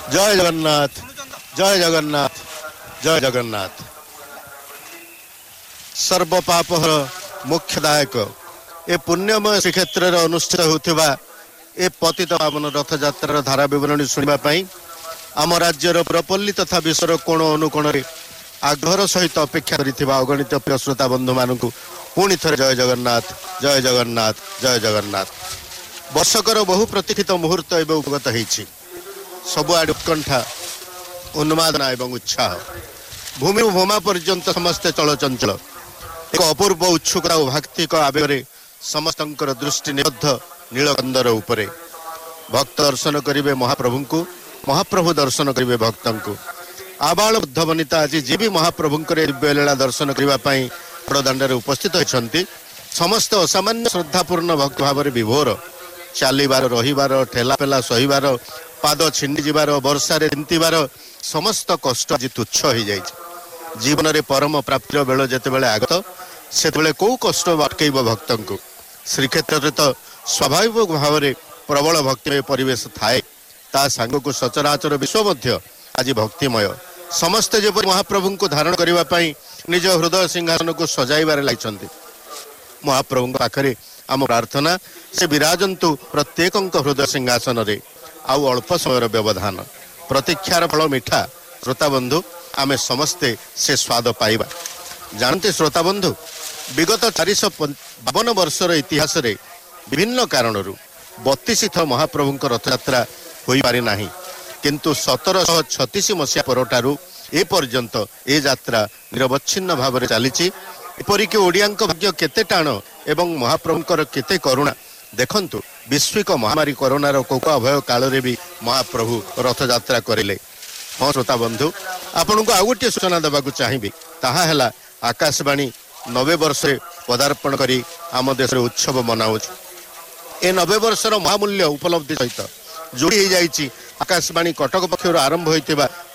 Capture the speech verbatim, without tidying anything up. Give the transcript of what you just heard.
जय जगन्नाथ जय जगन्नाथ जय जगन्नाथ सर्वपापहर मुख्यदायक ए पुण्यमय श्रीक्षेत्र अनुष्ठित होता ए पतित पावन रथ यात्रार धारा विवरणी शुणापी आम राज्यर पुरपल्ली तथा विश्वर कोण अनुकोण आग्रह सहित अपेक्षा कर अगणित प्रिय श्रोता बंधु मानू पुणी थे जय जगन्नाथ जय जगन्नाथ जय जगन्नाथ वर्षकर बहु प्रतीक्षित मुहूर्त एवं उपगत होती सबुआड़ उत्कंठा उन्मादना एवं उत्साह भूमि भूमा पर्यंत समस्ते चलचंचल एक अपूर्व उत्सुकता और भाक्तिक आवेगे समस्त दृष्टि निबद्ध नीलकंदर उपरे भक्त दर्शन करेंगे महाप्रभु को महाप्रभु दर्शन करेंगे भक्त को आबाल बुद्ध वनिता आज जी भी महाप्रभु दिव्यलीला दर्शन करने बड़दाण्ड उपस्थित होती समस्त असामान्य श्रद्धापूर्ण भक्त भाव में विभोर चलिबार रहिबार ठेलापेला सहिबार पाद छिंडी जीवार वर्षार चिंतार समस्त कष्ट आज तुच्छ हो जाए जीवन में परम प्राप्तिर बेल जिते आगत से कौ कष्ट अटकब भक्त को श्रीक्षेत्र तो स्वाभाविक भाव में प्रबल भक्तिमय परिवेश थाए ता सांग को सचराचर विश्व आज भक्तिमय समस्ते जब महाप्रभु को धारण करने निज हृदय सिंहासन को सजाइबार लगी महाप्रभु पाखरे आम प्रार्थना से विराजंतु प्रत्येक हृदय सिंहासन रे आउ अल्प समय व्यवधान प्रतीक्षार फल मिठा श्रोता बंधु आमे समस्ते से स्वाद पाइबा जानते श्रोता बंधु विगत चार बावन वर्षर इतिहास रे विभिन्न कारणरू बत्तीस थर महाप्रभु रथयात्रा हो पारि नाही किंतु सतर शह छतीस मसीहा परठारू ए पर्यंत ए यात्रा निरवच्छिन्न भाव में चली एपरिक ओडिया भाग्य केते टाण एवं महाप्रभुंकर केते करुणा देखंतु विश्विक महामारी कोरोनार कोक अभय काल रे भी महाप्रभु रथ यात्रा करिले। हाँ श्रोता बंधु आपन को आउ गोटे सूचना देवाक चाहिए ताहा हैला आकाशवाणी नबे वर्ष पदार्पण करी आम देश उत्सव मनाऊँ ए नबे वर्षर महामूल्य उपलब्धि सहित जोड़ी हो जाइए आकाशवाणी कटक पक्षर आरंभ होइतिबा